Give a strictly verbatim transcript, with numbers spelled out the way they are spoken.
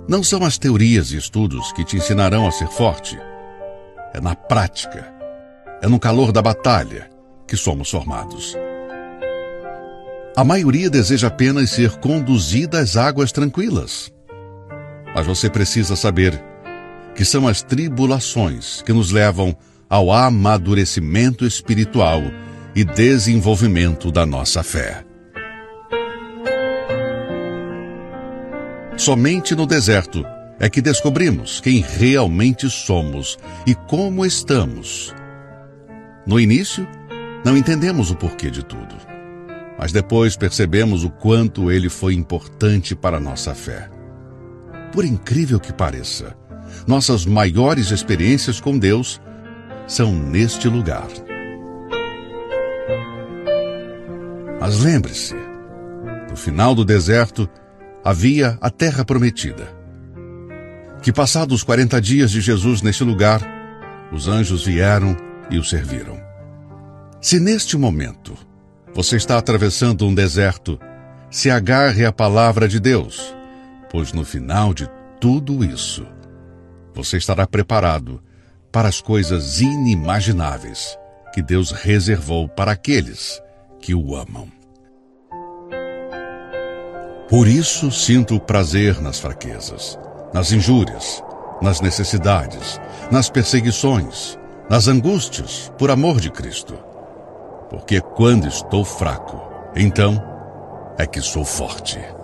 Não são as teorias e estudos que te ensinarão a ser forte. É na prática, é no calor da batalha que somos formados. A maioria deseja apenas ser conduzida às águas tranquilas. Mas você precisa saber que são as tribulações que nos levam ao amadurecimento espiritual e desenvolvimento da nossa fé. Somente no deserto é que descobrimos quem realmente somos e como estamos. No início, não entendemos o porquê de tudo, mas depois percebemos o quanto ele foi importante para a nossa fé. Por incrível que pareça, nossas maiores experiências com Deus são neste lugar. Mas lembre-se, no final do deserto havia a terra prometida. Que passados quarenta dias de Jesus neste lugar, os anjos vieram e o serviram. Se neste momento você está atravessando um deserto, se agarre à palavra de Deus, pois no final de tudo isso, você estará preparado para as coisas inimagináveis que Deus reservou para aqueles que o amam. Por isso sinto prazer nas fraquezas, nas injúrias, nas necessidades, nas perseguições, nas angústias, por amor de Cristo. Porque quando estou fraco, então é que sou forte.